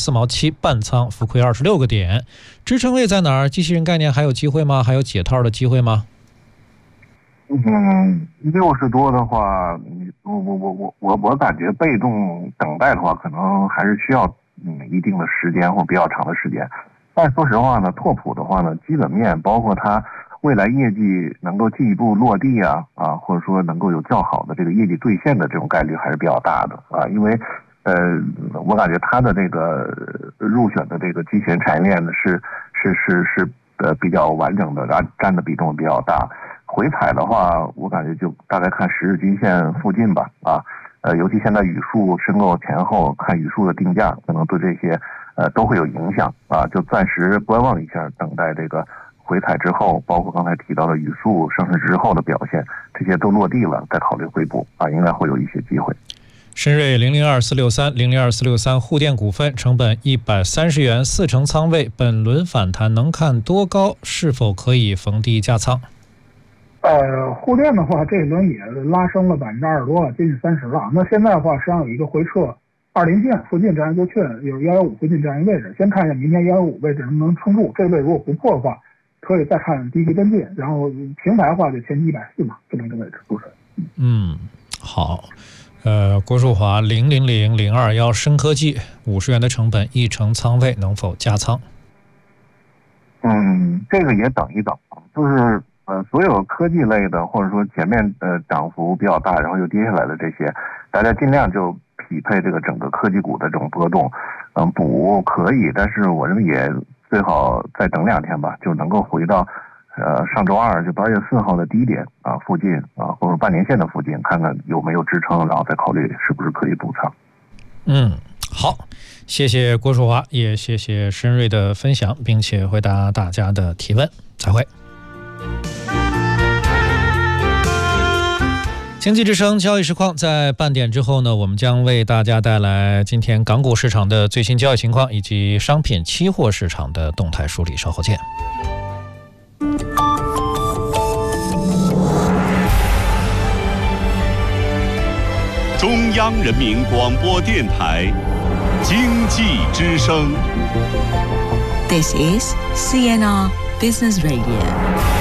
4毛7，半仓浮亏26个点。支撑位在哪儿？机器人概念还有机会吗？还有解套的机会吗 ？60多的话，我感觉被动等待的话，可能还是需要一定的时间或比较长的时间。但说实话呢，拓普的话呢，基本面包括它未来业绩能够进一步落地或者说能够有较好的这个业绩兑现的这种概率还是比较大的因为我感觉它的这个入选的这个机器人产业链呢是比较完整的，然后占的比重比较大。回踩的话，我感觉就大概看10日均线附近吧尤其现在语数申购前后，看语数的定价，可能对这些都会有影响就暂时观望一下，等待这个回踩之后，包括刚才提到的语数上市之后的表现，这些都落地了，再考虑回补应该会有一些机会。 深瑞002463沪电股份成本130元，4成仓位，本轮反弹能看多高？是否可以逢低加仓？ 沪电的话，这一轮也拉升了20%多了，接近30了。那现在的话，实际上有一个回撤20线附近这样一个确认，有115附近这样一个位置。先看一下明天115位置能不能撑住，这个位如果不破的话，可以再看低级跟进，然后平台的话就前期140嘛，这么一个位置入水。 好。郭树华000021深科技50元的成本，1成仓位，能否加仓？ 这个也等一等，就是所有科技类的或者说前面涨幅比较大，然后又跌下来的这些，大家尽量就匹配这个整个科技股的这种波动，补可以，但是我认为也最好再等2天吧，就能够回到上周二就8月4号的低点附近或者半年线的附近，看看有没有支撑，然后再考虑是不是可以补仓。 好，谢谢郭树华，也谢谢深瑞的分享，并且回答大家的提问。再会。经济之声交易实况在半点之后呢，我们将为大家带来今天港股市场的最新交易情况以及商品期货市场的动态梳理，稍后见。 中央人民广播电台经济之声。 This is CNR Business Radio.